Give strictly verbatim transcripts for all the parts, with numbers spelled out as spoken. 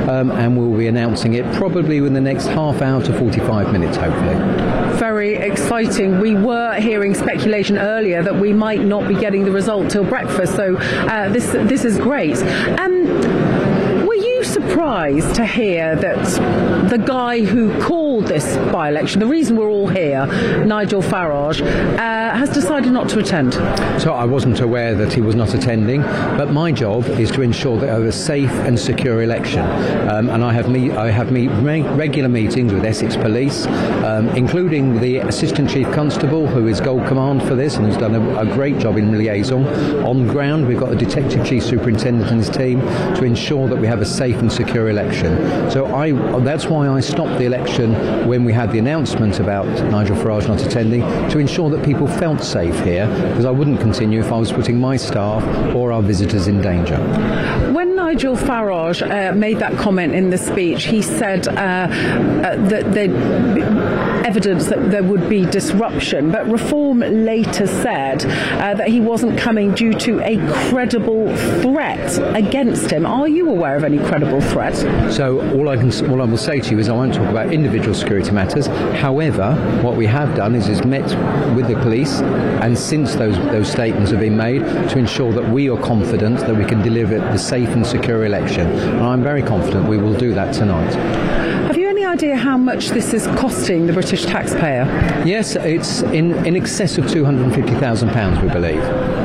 um, and we'll be announcing it probably within the next half hour to forty-five minutes, hopefully. Very exciting. We were hearing speculation earlier that we might not be getting the result till breakfast, so uh, this this is great. Um, surprised to hear that the guy who called this by-election, the reason we're all here, Nigel Farage, uh, has decided not to attend? So I wasn't aware that he was not attending, but my job is to ensure that I have a safe and secure election, um, and I have me I have me re- regular meetings with Essex Police, um, including the Assistant Chief Constable, who is Gold Command for this and has done a, a great job in liaison. On ground, we've got the Detective Chief Superintendent and his team to ensure that we have a safe and secure election. So I that's why I stopped the election when we had the announcement about Nigel Farage not attending, to ensure that people felt safe here, because I wouldn't continue if I was putting my staff or our visitors in danger. When Nigel Farage uh, made that comment in the speech, he said uh, uh, that the evidence that there would be disruption, but Reform later said uh, that he wasn't coming due to a credible threat against him. Are you aware of any credible threat? So all I can, all I will say to you is I won't talk about individual security matters. However, what we have done is is met with the police, and since those those statements have been made, to ensure that we are confident that we can deliver the safe and secure election. And I'm very confident we will do that tonight. Have you any idea how much this is costing the British taxpayer? Yes, it's in, in excess of two hundred fifty thousand pounds, we believe.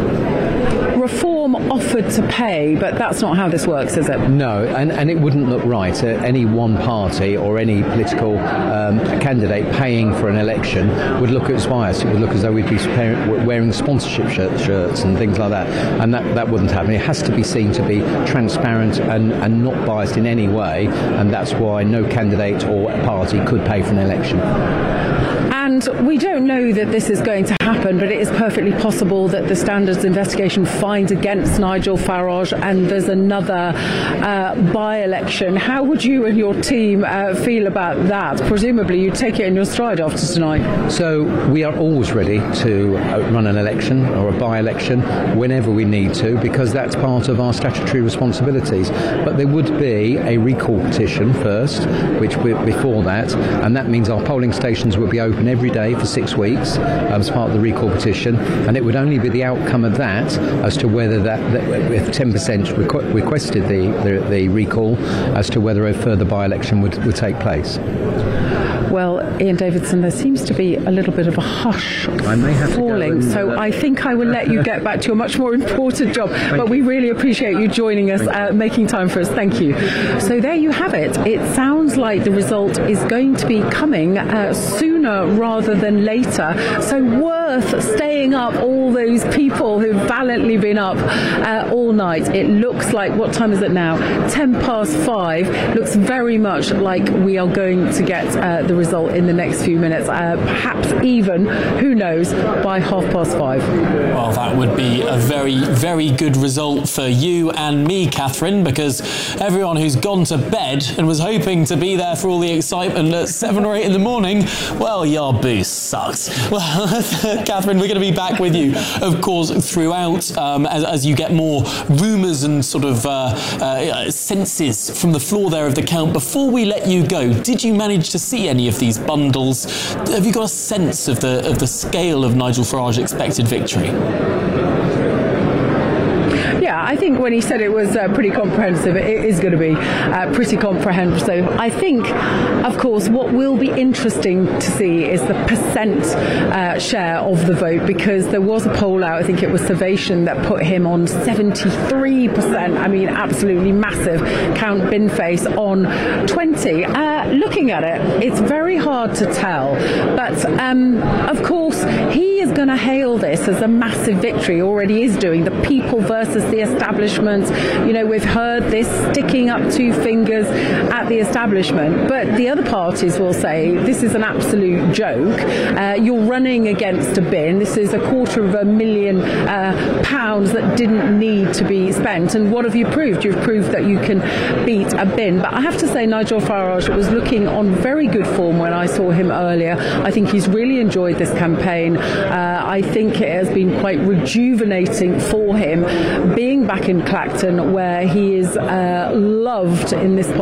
Reform offered to pay, but that's not how this works, is it? No, and, and it wouldn't look right. Uh, any one party or any political um, candidate paying for an election would look as biased. It would look as though we'd be wearing sponsorship shirt, shirts and things like that, and that, that wouldn't happen. It has to be seen to be transparent and, and not biased in any way, and that's why no candidate or party could pay for an election. And we don't know that this is going to happen, but it is perfectly possible that the Standards investigation finds against Nigel Farage and there's another uh, by-election. How would you and your team uh, feel about that? Presumably you'd take it in your stride after tonight. So we are always ready to run an election or a by-election whenever we need to, because that's part of our statutory responsibilities. But there would be a recall petition first, which we, before that, and that means our polling stations will be open every day for six weeks um, as part of the recall petition, and it would only be the outcome of that as to whether that, that if ten percent requ- requested the, the, the recall, as to whether a further by-election would, would take place. Well, Ian Davidson, there seems to be a little bit of a hush I may have falling, to go and, so I think I will let you get back to your much more important job. Thank but we really appreciate you joining us, uh, making time for us. Thank you. So there you have it. It sounds like the result is going to be coming uh, sooner rather than later. So worth staying up, all those people who've valiantly been up uh, all night. It looks like, what time is it now? ten past five. Looks very much like we are going to get uh, the result in the next few minutes, uh, perhaps even, who knows, by half past five. Well, that would be a very, very good result for you and me, Catherine, because everyone who's gone to bed and was hoping to be there for all the excitement at seven or eight in the morning, well, your boost sucks. Well, Catherine, we're going to be back with you, of course, throughout, um, as, as you get more rumours and sort of uh, uh, senses from the floor there of the count. Before we let you go, did you manage to see any of these bundles? Have you got a sense of the of the scale of Nigel Farage's expected victory? Yeah, I think when he said it was uh, pretty comprehensive, it is going to be uh, pretty comprehensive. I think, of course, what will be interesting to see is the percent uh, share of the vote, because there was a poll out, I think it was Survation, that put him on seventy-three percent. I mean, absolutely massive. Count Binface on twenty. Uh, looking at it, it's very hard to tell. But, um, of course, he is going to hail this as a massive victory, already is doing. The people versus the establishment. You know, we've heard this sticking up two fingers at the establishment, but the other parties will say this is an absolute joke. Uh, you're running against a bin. This is a quarter of a million uh, pounds that didn't need to be spent. And what have you proved? You've proved that you can beat a bin. But I have to say, Nigel Farage was looking on very good form when I saw him earlier. I think he's really enjoyed this campaign. Uh, I think it has been quite rejuvenating for him being back in Clacton, where he is uh, loved in this